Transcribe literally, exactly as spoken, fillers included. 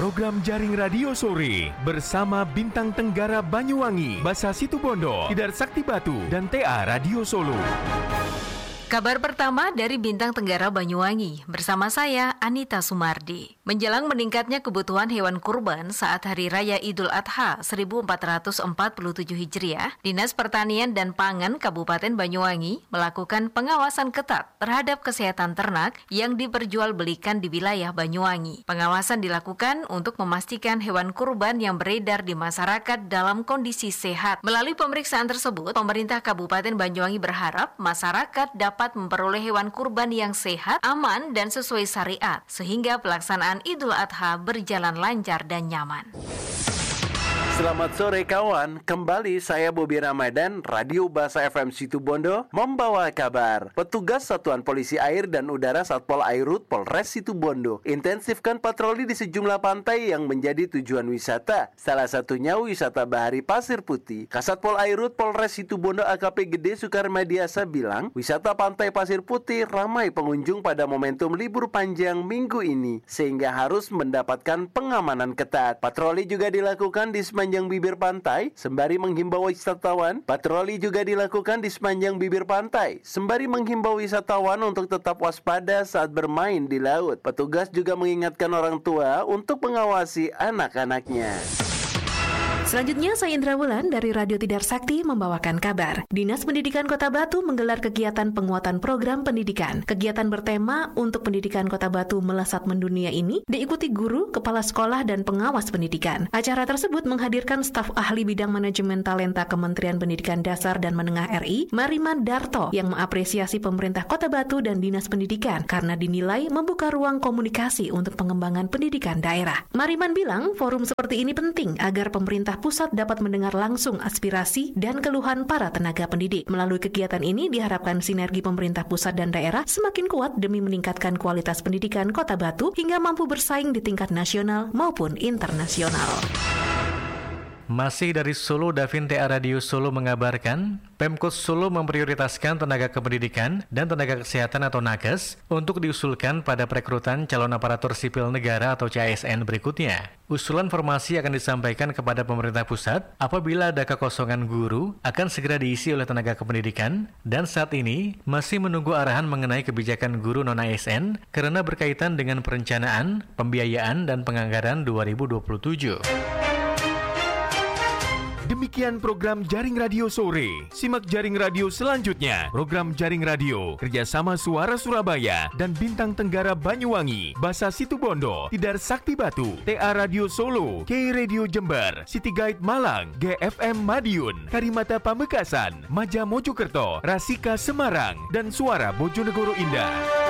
program Jaring Radio Sore bersama Bintang Tenggara Banyuwangi, Basa Situbondo, Tidar Sakti Batu, dan T A Radio Solo. Kabar pertama dari Bintang Tenggara Banyuwangi bersama saya Anita Sumardi. Menjelang meningkatnya kebutuhan hewan kurban saat Hari Raya Idul Adha seribu empat ratus empat puluh tujuh Hijriah, Dinas Pertanian dan Pangan Kabupaten Banyuwangi melakukan pengawasan ketat terhadap kesehatan ternak yang diperjualbelikan di wilayah Banyuwangi. Pengawasan dilakukan untuk memastikan hewan kurban yang beredar di masyarakat dalam kondisi sehat. Melalui pemeriksaan tersebut, pemerintah Kabupaten Banyuwangi berharap masyarakat dapat memperoleh hewan kurban yang sehat, aman, dan sesuai syariat, sehingga pelaksanaan Idul Adha berjalan lancar dan nyaman. Selamat sore kawan, kembali saya Bobi Ramadan, Radio Basa F M Situbondo membawa kabar. Petugas Satuan Polisi Air dan Udara Satpol Airut Polres Situbondo intensifkan patroli di sejumlah pantai yang menjadi tujuan wisata. Salah satunya wisata Bahari Pasir Putih. Kasatpol Airut Polres Situbondo A K P Gede Sukarmadiasa bilang, wisata Pantai Pasir Putih ramai pengunjung pada momentum libur panjang minggu ini, sehingga harus mendapatkan pengamanan ketat. Patroli juga dilakukan di sepanjang bibir pantai, sembari menghimbau wisatawan. Patroli juga dilakukan di sepanjang bibir pantai, sembari menghimbau wisatawan untuk tetap waspada saat bermain di laut. Petugas juga mengingatkan orang tua untuk mengawasi anak-anaknya. Selanjutnya, saya Indra Wulan dari Radio Tidar Sakti membawakan kabar. Dinas Pendidikan Kota Batu menggelar kegiatan penguatan program pendidikan. Kegiatan bertema untuk pendidikan Kota Batu melesat mendunia ini diikuti guru, kepala sekolah, dan pengawas pendidikan. Acara tersebut menghadirkan staf ahli bidang manajemen talenta Kementerian Pendidikan Dasar dan Menengah R I, Mariman Darto, yang mengapresiasi pemerintah Kota Batu dan Dinas Pendidikan karena dinilai membuka ruang komunikasi untuk pengembangan pendidikan daerah. Mariman bilang forum seperti ini penting agar pemerintah pusat dapat mendengar langsung aspirasi dan keluhan para tenaga pendidik. Melalui kegiatan ini diharapkan sinergi pemerintah pusat dan daerah semakin kuat demi meningkatkan kualitas pendidikan Kota Batu hingga mampu bersaing di tingkat nasional maupun internasional. Masih dari Solo, Davin T A Radio Solo mengabarkan, Pemkot Solo memprioritaskan tenaga kependidikan dan tenaga kesehatan atau nakes untuk diusulkan pada perekrutan calon aparatur sipil negara atau C A S N berikutnya. Usulan formasi akan disampaikan kepada pemerintah pusat apabila ada kekosongan guru akan segera diisi oleh tenaga kependidikan, dan saat ini masih menunggu arahan mengenai kebijakan guru non-A S N karena berkaitan dengan perencanaan, pembiayaan, dan penganggaran dua ribu dua puluh tujuh. Demikian program Jaring Radio Sore. Simak Jaring Radio selanjutnya. Program Jaring Radio kerjasama Suara Surabaya dan Bintang Tenggara Banyuwangi, Basa Situbondo, Tidar Sakti Batu, T A Radio Solo, K Radio Jember, City Guide Malang, G F M Madiun, Karimata Pamekasan, Maja Mojokerto, Rasika Semarang, dan Suara Bojonegoro Indah.